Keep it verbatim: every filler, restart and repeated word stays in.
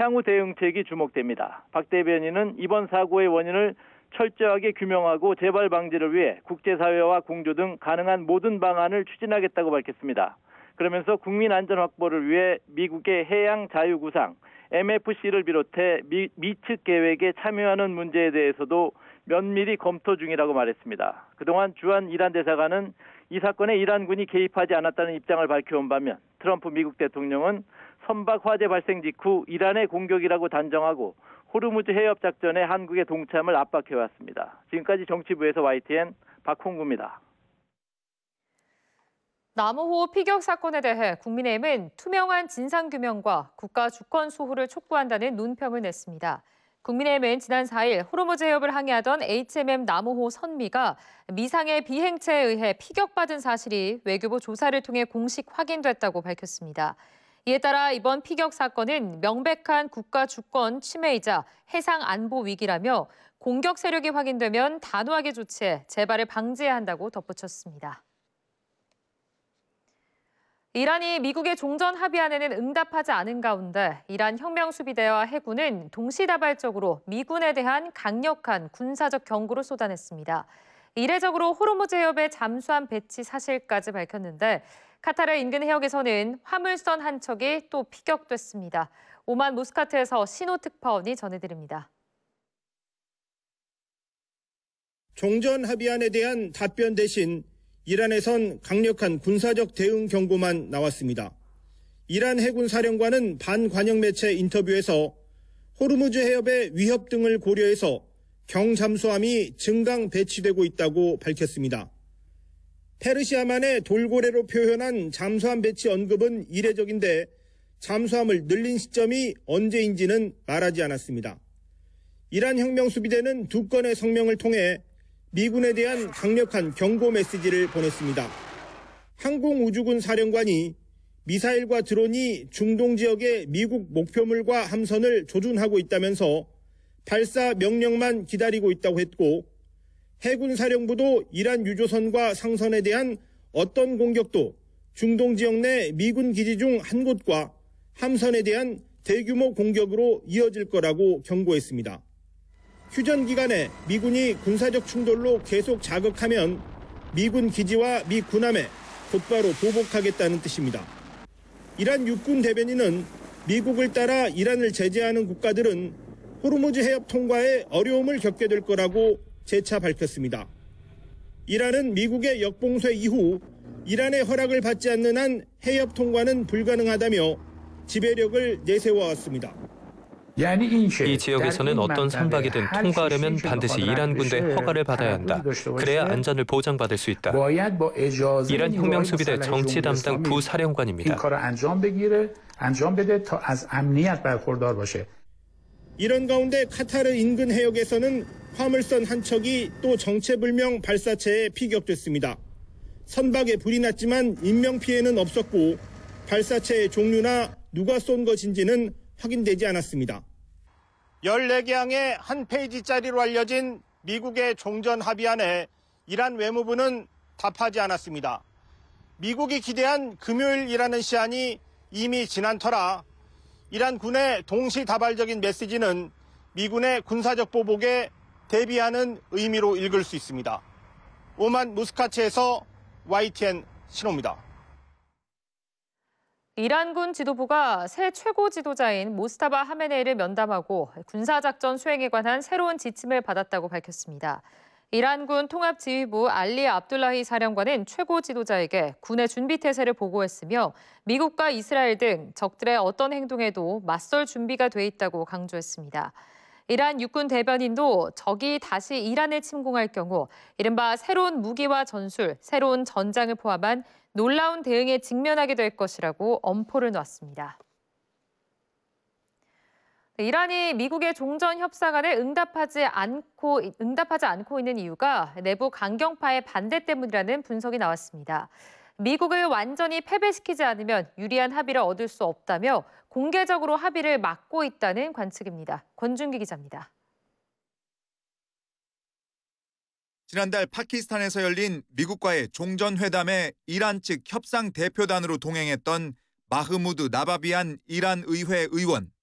향후 대응책이 주목됩니다. 박 대변인은 이번 사고의 원인을 철저하게 규명하고 재발 방지를 위해 국제사회와 공조 등 가능한 모든 방안을 추진하겠다고 밝혔습니다. 그러면서 국민 안전 확보를 위해 미국의 해양 자유구상 엠에프씨를 비롯해 미, 미측 계획에 참여하는 문제에 대해서도 면밀히 검토 중이라고 말했습니다. 그동안 주한 이란 대사관은 이 사건에 이란군이 개입하지 않았다는 입장을 밝혀온 반면 트럼프 미국 대통령은 선박 화재 발생 직후 이란의 공격이라고 단정하고 호르무즈 해협 작전에 한국의 동참을 압박해왔습니다. 지금까지 정치부에서 와이티엔 박홍구입니다. 남호호 피격 사건에 대해 국민의힘은 투명한 진상규명과 국가 주권 수호를 촉구한다는 논평을 냈습니다. 국민의힘은 지난 사일 호르무즈 해협을 항해하던 에이치엠엠 남호호 선미가 미상의 비행체에 의해 피격받은 사실이 외교부 조사를 통해 공식 확인됐다고 밝혔습니다. 이에 따라 이번 피격 사건은 명백한 국가 주권 침해이자 해상 안보 위기라며 공격 세력이 확인되면 단호하게 조치해 재발을 방지해야 한다고 덧붙였습니다. 이란이 미국의 종전 합의안에는 응답하지 않은 가운데 이란 혁명수비대와 해군은 동시다발적으로 미군에 대한 강력한 군사적 경고를 쏟아냈습니다. 이례적으로 호르무즈 해협의 잠수함 배치 사실까지 밝혔는데 카타르 인근 해역에서는 화물선 한 척이 또 피격됐습니다. 오만 무스카트에서 신호특파원이 전해드립니다. 종전 합의안에 대한 답변 대신 이란에선 강력한 군사적 대응 경고만 나왔습니다. 이란 해군 사령관은 반관영 매체 인터뷰에서 호르무즈 해협의 위협 등을 고려해서 경잠수함이 증강 배치되고 있다고 밝혔습니다. 페르시아만의 돌고래로 표현한 잠수함 배치 언급은 이례적인데 잠수함을 늘린 시점이 언제인지는 말하지 않았습니다. 이란 혁명수비대는 두 건의 성명을 통해 미군에 대한 강력한 경고 메시지를 보냈습니다. 항공우주군 사령관이 미사일과 드론이 중동 지역의 미국 목표물과 함선을 조준하고 있다면서 발사 명령만 기다리고 있다고 했고 해군 사령부도 이란 유조선과 상선에 대한 어떤 공격도 중동 지역 내 미군 기지 중 한 곳과 함선에 대한 대규모 공격으로 이어질 거라고 경고했습니다. 휴전 기간에 미군이 군사적 충돌로 계속 자극하면 미군 기지와 미 군함에 곧바로 보복하겠다는 뜻입니다. 이란 육군 대변인은 미국을 따라 이란을 제재하는 국가들은 호르무즈 해협 통과에 어려움을 겪게 될 거라고 재차 밝혔습니다. 이란은 미국의 역봉쇄 이후 이란의 허락을 받지 않는 한 해협 통과는 불가능하다며 지배력을 내세워왔습니다. 이 지역에서는 어떤 선박이든 통과하려면 반드시 이란 군대 허가를 받아야 한다. 그래야 안전을 보장받을 수 있다. 이란 혁명수비대 정치 담당 부사령관입니다. 이런 가운데 카타르 인근 해역에서는 화물선 한 척이 또 정체불명 발사체에 피격됐습니다. 선박에 불이 났지만 인명피해는 없었고 발사체의 종류나 누가 쏜 것인지는 확인되지 않았습니다. 열네 개항의 한 페이지짜리로 알려진 미국의 종전 합의안에 이란 외무부는 답하지 않았습니다. 미국이 기대한 금요일이라는 시한이 이미 지난 터라 이란 군의 동시다발적인 메시지는 미군의 군사적 보복에 대비하는 의미로 읽을 수 있습니다. 오만 무스카츠에서 와이티엔 신호입니다. 이란군 지도부가 새 최고 지도자인 모스타바 하메네이를 면담하고 군사작전 수행에 관한 새로운 지침을 받았다고 밝혔습니다. 이란군 통합지휘부 알리 압둘라히 사령관은 최고 지도자에게 군의 준비태세를 보고했으며 미국과 이스라엘 등 적들의 어떤 행동에도 맞설 준비가 돼 있다고 강조했습니다. 이란 육군 대변인도 적이 다시 이란을 침공할 경우 이른바 새로운 무기와 전술, 새로운 전장을 포함한 놀라운 대응에 직면하게 될 것이라고 엄포를 놨습니다. 이란이 미국의 종전 협상안에 응답하지 않고, 응답하지 않고 있는 이유가 내부 강경파의 반대 때문이라는 분석이 나왔습니다. 미국을 완전히 패배시키지 않으면 유리한 합의를 얻을 수 없다며 공개적으로 합의를 막고 있다는 관측입니다. 권준기 기자입니다. 지난달 파키스탄에서 열린 미국과의 종전회담에 이란 측 협상 대표단으로 동행했던 마흐무드 나바비안 이란 의회 의원.